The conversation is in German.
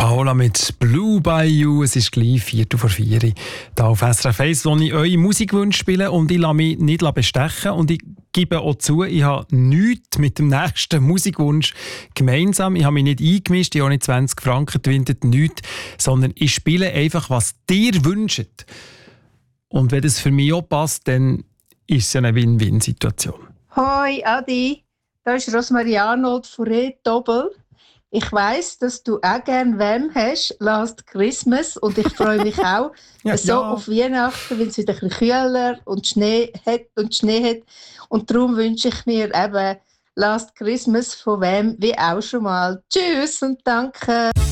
Paola mit «Blue by You». Es ist gleich 4:04 hier auf SRF 1, wo ich eure Musikwünsche spiele und ich lasse mich nicht bestechen. Und ich gebe auch zu, ich habe nichts mit dem nächsten Musikwunsch gemeinsam. Ich habe mich nicht eingemischt, ich habe auch nicht 20 Franken gewinnt, nichts. Sondern ich spiele einfach, was ihr wünscht. Und wenn das für mich auch passt, dann ist es eine Win-Win-Situation. Hoi Adi, da ist Rosmarie Arnold von Red Doppel. Ich weiss, dass du auch gerne Wham hast, Last Christmas, und ich freue mich auch auf Weihnachten, wenn es wieder ein bisschen kühler und Schnee hat. Und darum wünsche ich mir eben Last Christmas von Wham wie auch schon mal. Tschüss und danke.